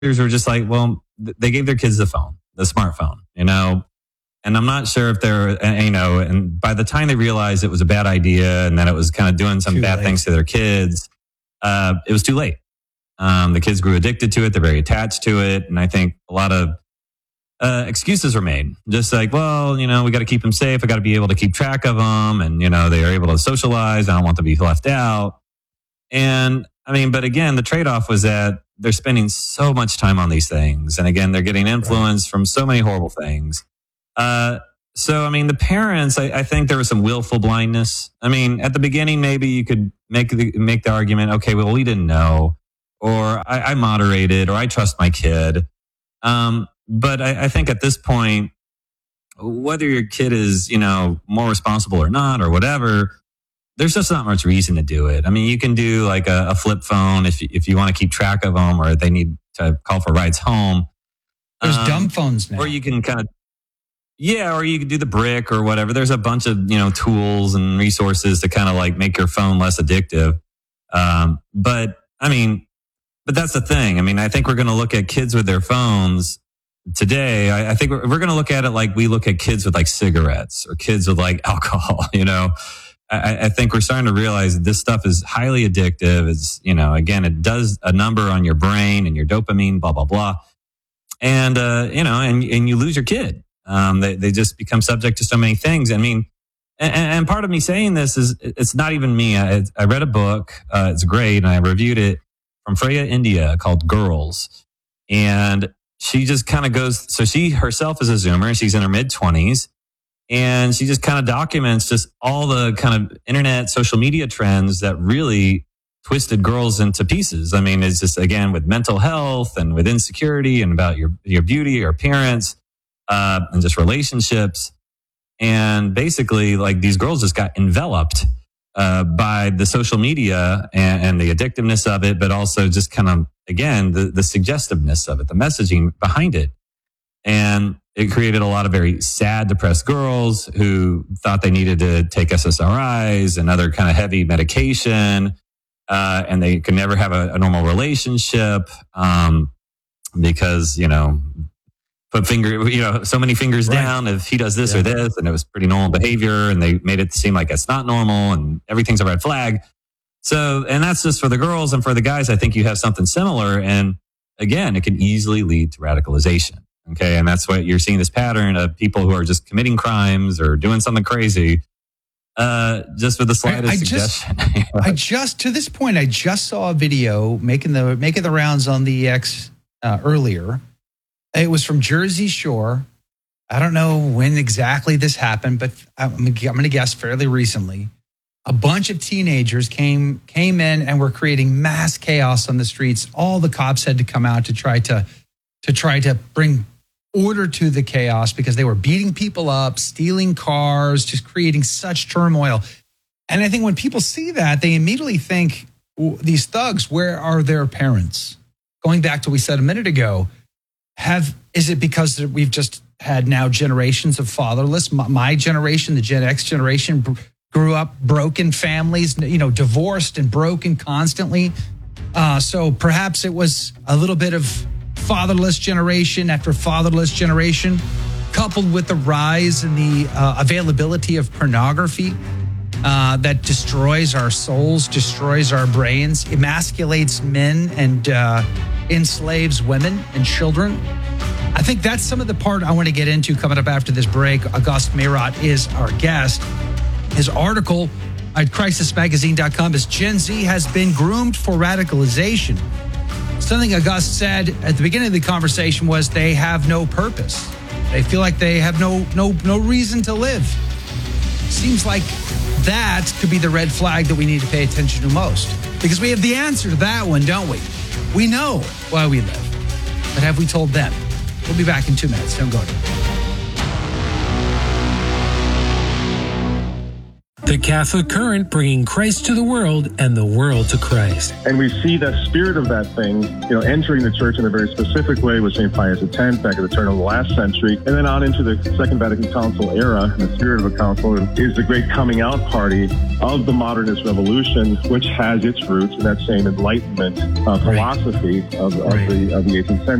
were just like, well, they gave their kids the smartphone, and I'm not sure if they're, and by the time they realized it was a bad idea and that it was kind of doing some bad things to their kids, it was too late. The kids grew addicted to it. They're very attached to it. And I think a lot of excuses were made. Just like, well, we got to keep them safe. I got to be able to keep track of them. And, they are able to socialize. I don't want to be left out. And but again, the trade-off was that they're spending so much time on these things. And again, they're getting influenced from so many horrible things. So, the parents, I think there was some willful blindness. At the beginning, maybe you could make the argument, okay, well, we didn't know, or I moderated, or I trust my kid. But I think at this point, whether your kid is, more responsible or not, or whatever, there's just not much reason to do it. You can do like a flip phone if you want to keep track of them, or they need to call for rides home. There's dumb phones now. Or you can or you can do the brick or whatever. There's a bunch of, tools and resources to kind of like make your phone less addictive. But that's the thing. I think we're going to look at kids with their phones today. I think we're going to look at it like we look at kids with like cigarettes or kids with like alcohol, I think we're starting to realize that this stuff is highly addictive. It's, again, it does a number on your brain and your dopamine, blah, blah, blah. And, and you lose your kid. They just become subject to so many things. And part of me saying this is it's not even me. I read a book. It's great. And I reviewed it from Freya India called Girls. And she just kind of goes, so she herself is a Zoomer. She's in her mid-20s. And she just kind of documents just all the kind of internet, social media trends that really twisted girls into pieces. It's just, again, with mental health and with insecurity and about your beauty, your appearance, and just relationships. And basically, like, these girls just got enveloped by the social media and the addictiveness of it, but also just kind of, again, the suggestiveness of it, the messaging behind it. And it created a lot of very sad, depressed girls who thought they needed to take SSRIs and other kind of heavy medication. And they could never have a normal relationship because, put so many fingers down if he does this or this. And it was pretty normal behavior. And they made it seem like it's not normal and everything's a red flag. So, and that's just for the girls. And for the guys, I think you have something similar. And again, it can easily lead to radicalization. Okay. And that's what you're seeing, this pattern of people who are just committing crimes or doing something crazy, just with the slightest suggestion. To this point, I just saw a video making the rounds on the X earlier. It was from Jersey Shore. I don't know when exactly this happened, but I'm going to guess fairly recently. A bunch of teenagers came in and were creating mass chaos on the streets. All the cops had to come out to try to bring order to the chaos because they were beating people up, stealing cars, just creating such turmoil. And I think when people see that, they immediately think, these thugs, where are their parents? Going back to what we said a minute ago, is it because we've just had now generations of fatherless? My generation, the Gen X generation, grew up broken families, divorced and broken constantly. So perhaps it was a little bit of fatherless generation after fatherless generation, coupled with the rise in the availability of pornography that destroys our souls, destroys our brains, emasculates men and enslaves women and children. I think that's some of the part I want to get into coming up after this break. August Mayrat is our guest. His article at crisismagazine.com is Gen Z has been groomed for radicalization. Something August said at the beginning of the conversation was they have no purpose. They feel like they have no reason to live. Seems like that could be the red flag that we need to pay attention to most. Because we have the answer to that one, don't we? We know why we live. But have we told them? We'll be back in 2 minutes. Don't go anywhere. The Catholic Current, bringing Christ to the world and the world to Christ. And we see that spirit of that thing, entering the church in a very specific way with St. Pius X back at the turn of the last century, and then on into the Second Vatican Council era. And the spirit of a council is the great coming out party of the modernist revolution, which has its roots in that same Enlightenment philosophy of the 18th century.